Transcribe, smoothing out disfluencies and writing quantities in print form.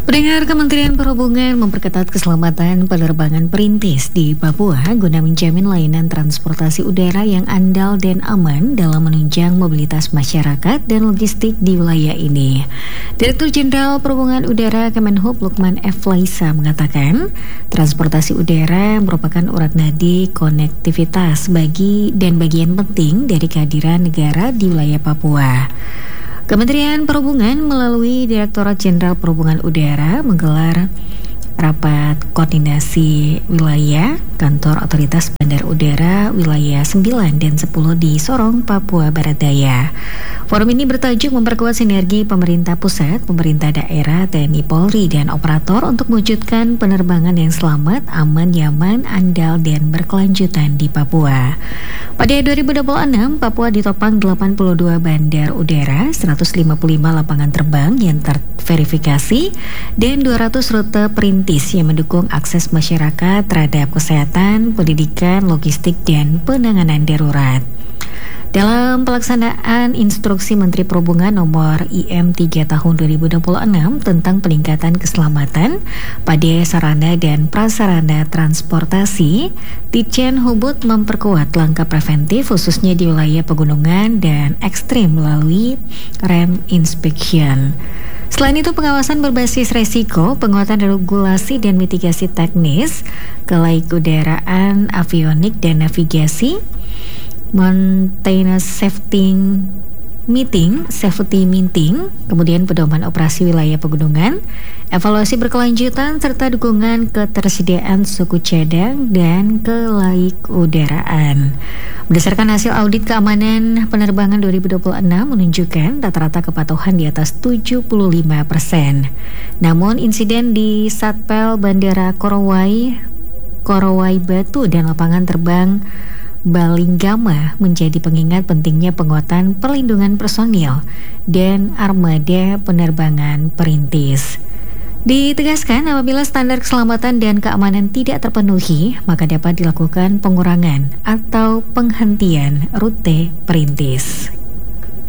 Pendengar, Kementerian Perhubungan memperketat keselamatan penerbangan perintis di Papua guna menjamin layanan transportasi udara yang andal dan aman dalam menunjang mobilitas masyarakat dan logistik di wilayah ini. Direktur Jenderal Perhubungan Udara Kemenhub Lukman F. Laisa mengatakan, transportasi udara merupakan urat nadi konektivitas bagian penting dari kehadiran negara di wilayah Papua. Kementerian Perhubungan melalui Direktorat Jenderal Perhubungan Udara menggelar rapat koordinasi wilayah kantor otoritas bandar udara wilayah 9 dan 10 di Sorong, Papua Barat Daya. Forum ini bertajuk memperkuat sinergi pemerintah pusat, pemerintah daerah, TNI Polri, dan operator untuk mewujudkan penerbangan yang selamat, aman, nyaman, andal, dan berkelanjutan di Papua. Pada 2026, Papua ditopang 82 bandar udara, 155 lapangan terbang yang terverifikasi, dan 200 rute perintis yang mendukung akses masyarakat terhadap kesehatan, pendidikan, logistik, dan penanganan darurat. Dalam pelaksanaan instruksi Menteri Perhubungan nomor IM 3 tahun 2026 tentang peningkatan keselamatan pada sarana dan prasarana transportasi, Ditjen Hubud memperkuat langkah preventif khususnya di wilayah pegunungan dan ekstrim melalui rem inspection. Selain itu, pengawasan berbasis resiko, penguatan regulasi dan mitigasi teknis, kelaikudaraan, avionik dan navigasi, maintenance safety meeting, kemudian pedoman operasi wilayah pegunungan, evaluasi berkelanjutan, serta dukungan ketersediaan suku cadang dan kelaikudaraan. Berdasarkan hasil audit keamanan penerbangan 2026 menunjukkan rata-rata kepatuhan di atas 75%. Namun insiden di Satpel Bandara Korowai Batu dan lapangan terbang Balinggama menjadi pengingat pentingnya penguatan perlindungan personil dan armada penerbangan perintis. Ditegaskan apabila standar keselamatan dan keamanan tidak terpenuhi, maka dapat dilakukan pengurangan atau penghentian rute perintis.